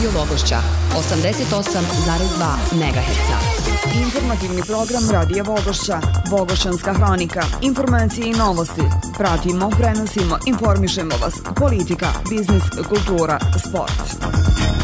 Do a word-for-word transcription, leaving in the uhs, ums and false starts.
Radio Vogošća, osamdeset osam zarez dva megaherca. Informativni program Radija Vogošća, Vogošćanska hronika, informacije i novosti. Pratimo, prenosimo, informišemo vas. Politika, biznis, kultura, sport.